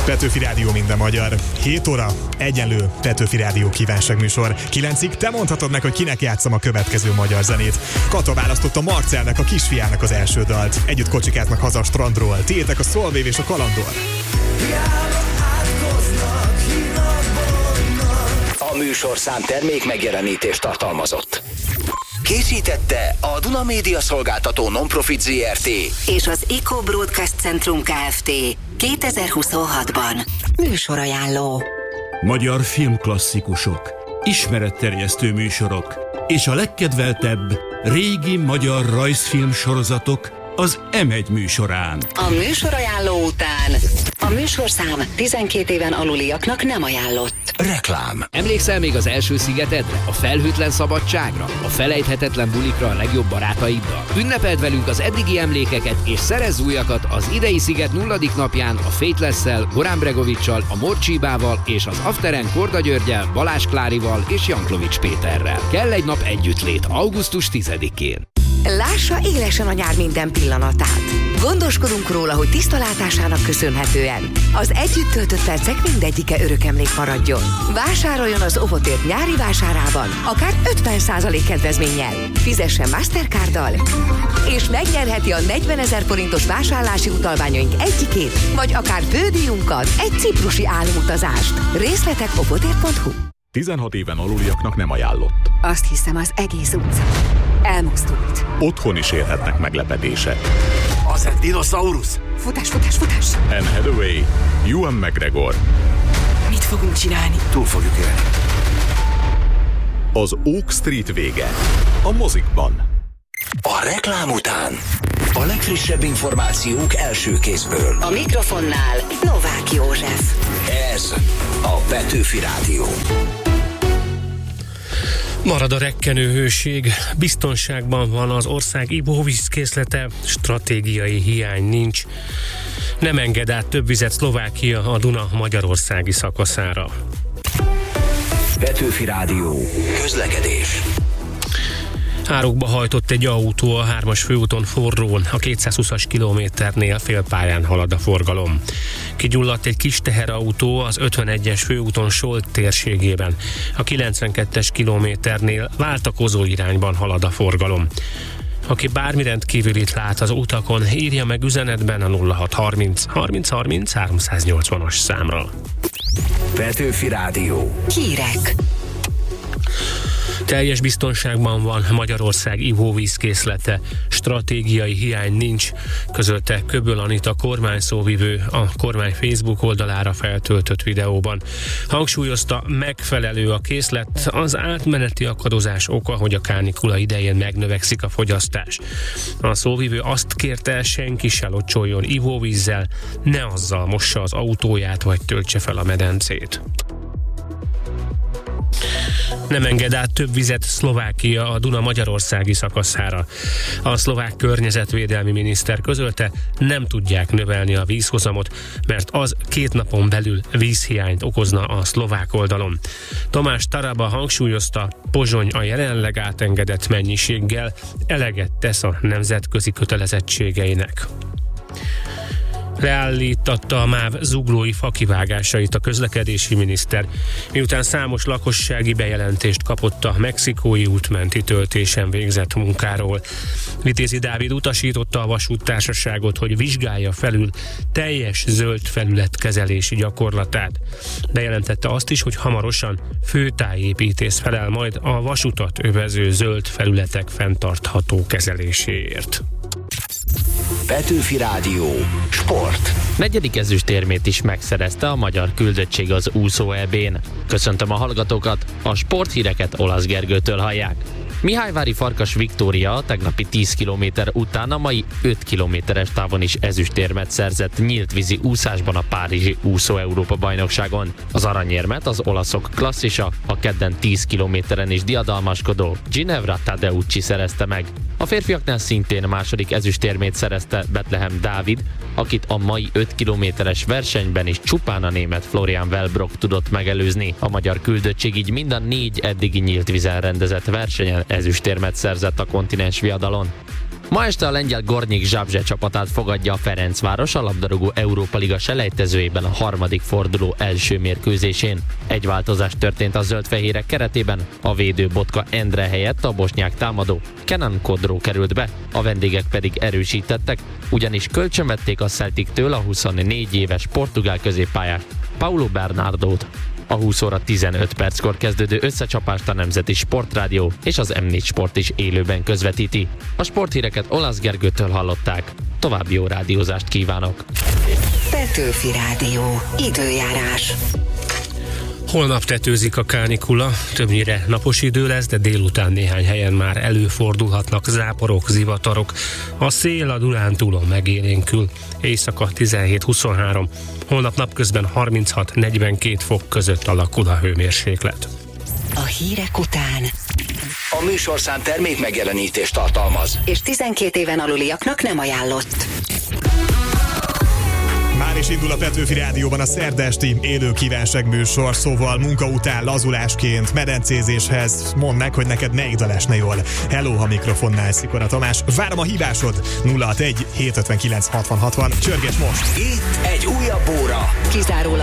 Petőfi Rádió minden magyar. 7 óra, egyenlő Petőfi Rádió kívánságműsor. 9-ig te mondhatod meg, hogy kinek játszom a következő magyar zenét. Kata választotta Marcelnek, a kisfiának az első dalt. Együtt kocsikáznak haza a strandról. Tiétek a Szolvév és a Kalandor. A műsorszám termék megjelenítést tartalmazott. Készítette a Duna Média Szolgáltató Non-Profit Zrt. és az Eco Broadcast Centrum Kft. 2026-ban. Műsorajánló. Magyar filmklasszikusok, ismeretterjesztő műsorok és a legkedveltebb régi magyar rajzfilm sorozatok az M1 műsorán. A műsorajánló után a műsorszám 12 éven aluliaknak nem ajánlott. Reklám. Emlékszel még az első szigetedre, a felhőtlen szabadságra, a felejthetetlen bulikra a legjobb barátaiddal? Ünnepeld velünk az eddigi emlékeket és szerezz újakat az idei sziget 0. napján a Faithless-szel, Goran Bregovic-sal, a Morcsibával és az Afteren Korda Györgyel, Balázs Klárival és Janklovics Péterrel. Kell egy nap együttlét augusztus 10-én. Lássa élesen a nyár minden pillanatát. Gondoskodunk róla, hogy tiszta látásának köszönhetően az együtt töltött percek mindegyike örökemlék maradjon. Vásároljon az Ovotért nyári vásárában, akár 50% kedvezménnyel. Fizessen Mastercarddal, és megnyerheti a 40 000 forintos vásárlási utalványaink egyikét, vagy akár bődíjunkat, egy ciprusi álomutazást. Részletek ovotért.hu. 16 éven aluliaknak nem ajánlott. Azt hiszem, az egész utca elmozdult. Otthon is érhetnek meglepetések. Az egy dinoszaurusz! Futás, futás, futás! Anne Hathaway, Ewan McGregor. Mit fogunk csinálni? Túl fogjuk élni. Az Oak Street vége. A mozikban. A reklám után a legfrissebb információk első kézből. A mikrofonnál Novák József. Ez a Petőfi Rádió. Marad a rekkenő hőség, biztonságban van az ország ivóvízkészlete, stratégiai hiány nincs. Nem enged át több vizet Szlovákia a Duna magyarországi szakaszára. Petőfi Rádió. Közlekedés. Árokba hajtott egy autó a 3-as főúton forrón, a 220-as kilométernél félpályán halad a forgalom. Kigyulladt egy kis teherautó az 51-es főúton Solt térségében, a 92-es kilométernél váltakozó irányban halad a forgalom. Aki bármi rendkívülit lát az utakon, írja meg üzenetben a 0630 30 30 380-as számra. Petőfi Rádió. Hírek. Teljes biztonságban van Magyarország ivóvízkészlete, stratégiai hiány nincs, közölte Köböl Anita kormányszóvivő a kormány Facebook oldalára feltöltött videóban. Hangsúlyozta, megfelelő a készlet, az átmeneti akadozás oka, hogy a kánikula idején megnövekszik a fogyasztás. A szóvivő azt kérte, senki se locsoljon ivóvízzel, ne azzal mossa az autóját vagy töltse fel a medencét. Nem enged át több vizet Szlovákia a Duna magyarországi szakaszára. A szlovák környezetvédelmi miniszter közölte, nem tudják növelni a vízhozamot, mert az 2 napon belül vízhiányt okozna a szlovák oldalon. Tamás Taraba hangsúlyozta, Pozsony a jelenleg átengedett mennyiséggel eleget tesz a nemzetközi kötelezettségeinek. Leállítatta a MÁV zuglói fakivágásait a közlekedési miniszter, miután számos lakossági bejelentést kapott a Mexikói út menti töltésen végzett munkáról. Vitézi Dávid utasította a vasúttársaságot, hogy vizsgálja felül teljes zöld felület kezelési gyakorlatát. Bejelentette azt is, hogy hamarosan főtájépítész felel majd a vasutat övező zöld felületek fenntartható kezeléséért. Petőfi Rádió. Sport. 4. ezüstérmét is megszerezte a magyar küldöttség az úszó EB-n. Köszöntöm a hallgatókat, a sporthíreket Olasz Gergőtől hallják. Mihályvári Farkas Viktória a tegnapi 10 kilométer után a mai 5 kilométeres távon is ezüstérmet szerzett nyílt vízi úszásban a párizsi úszó Európa-bajnokságon. Az aranyérmet az olaszok klasszisa, a kedden 10 kilométeren is diadalmaskodó Ginevra Tadeucci szerezte meg. A férfiaknál szintén második ezüstérmét szerezte Bethlehem Dávid, akit a mai 5 kilométeres versenyben is csupán a német Florian Wellbrock tudott megelőzni. A magyar küldöttség így mind a 4 eddigi nyílt vízen rendezett versenyen ezüstérmet szerzett a kontinens viadalon. Ma este a lengyel Gornyik Zabrze csapatát fogadja a Ferencváros a labdarúgó Európa Liga selejtezőjében a harmadik forduló első mérkőzésén. Egy változás történt a zöld-fehérek keretében, a védő Botka Endre helyett a bosnyák támadó Kenan Kodró került be, a vendégek pedig erősítettek, ugyanis kölcsönvették a Celtic-től a 24 éves portugál középpályást, Paulo Bernardót. A 20 óra 15 perckor kezdődő összecsapást a Nemzeti Sportrádió és az M4 Sport is élőben közvetíti. A sporthíreket Olasz Gergőtől hallották. További jó rádiózást kívánok! Petőfi Rádió. Időjárás. Holnap tetőzik a kánikula, többnyire napos idő lesz, de délután néhány helyen már előfordulhatnak záporok, zivatarok. A szél a Dunántúlon megélénkül, éjszaka 17-23, holnap napközben 36-42 fok között alakul a hőmérséklet. A hírek után A műsorszám termék megjelenítést tartalmaz, és 12 éven aluliaknak nem ajánlott. Már is indul a Petőfi Rádióban a szerda esti élő kívánság műsor, szóval munka után lazulásként, medencézéshez mondd meg, hogy neked melyik dal esne jól. Hello, a mikrofonnál Szikora Tamás. Várom a hívásod. 061 759 60 60. Csörges most! itt egy újabb óra. Kizárólag